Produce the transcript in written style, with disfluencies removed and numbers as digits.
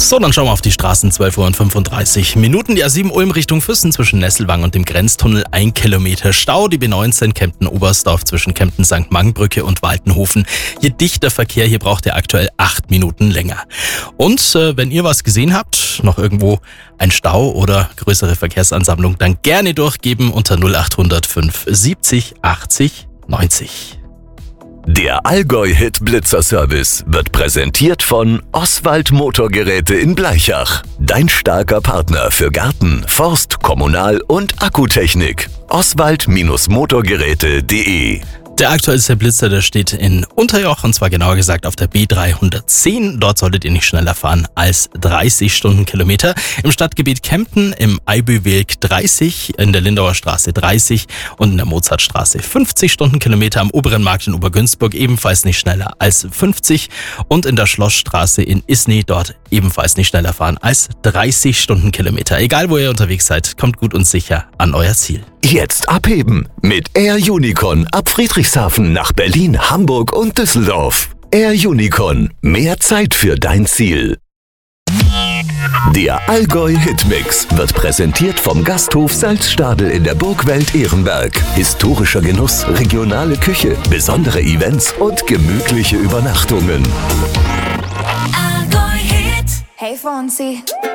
So, dann schauen wir auf die Straßen. 12:35 Minuten. Die A7 Ulm Richtung Füssen zwischen Nesselwang und dem Grenztunnel 1 Kilometer Stau. Die B19 Kempten-Oberstdorf zwischen Kempten-St. Mangbrücke und Waltenhofen. Hier dichter Verkehr, hier braucht ihr aktuell 8 Minuten länger. Und wenn ihr was gesehen habt, noch irgendwo ein Stau oder größere Verkehrsansammlung, dann gerne durchgeben unter 0800 570 80 90. Der Allgäu-Hit Blitzer-Service wird präsentiert von Oswald Motorgeräte in Blaichach. Dein starker Partner für Garten, Forst, Kommunal- und Akkutechnik. Oswald-Motorgeräte.de. Der aktuellste Blitzer, der steht in Unterjoch, und zwar genauer gesagt auf der B310. Dort solltet ihr nicht schneller fahren als 30 Stundenkilometer. Im Stadtgebiet Kempten, im Eibüweg 30, in der Lindauer Straße 30 und in der Mozartstraße 50 Stundenkilometer. Am oberen Markt in Obergünzburg ebenfalls nicht schneller als 50 und in der Schlossstraße in Isny dort ebenfalls nicht schneller fahren als 30 Stundenkilometer. Egal wo ihr unterwegs seid, kommt gut und sicher an euer Ziel. Jetzt abheben mit Air Unicorn ab Friedrichshafen nach Berlin, Hamburg und Düsseldorf. Air Unicorn, mehr Zeit für dein Ziel. Der Allgäu Hitmix wird präsentiert vom Gasthof Salzstadel in der Burgwelt Ehrenberg. Historischer Genuss, regionale Küche, besondere Events und gemütliche Übernachtungen. Allgäu Hit. Hey Fonsi.